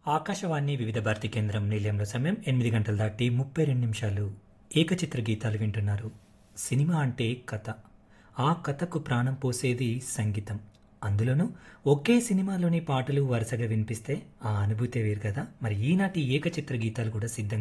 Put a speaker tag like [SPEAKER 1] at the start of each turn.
[SPEAKER 1] ఆకాశవాణి వివిధ భారతి కేంద్రం నిలయంలో సమయం 8 గంటలు దాటి 32 నిమిషాలు. ఏకచిత్ర గీతాలు వింటున్నారు. సినిమా అంటే కథ. ఆ కథకు ప్రాణం పోసేది సంగీతం. అందులోనూ ఒకే సినిమాలోని పాటలు వరుసగా వినిపిస్తే ఆ అనుభూతే వేరు కదా. మరి ఈనాటి ఏకచిత్ర గీతాలు కూడా సిద్ధంగా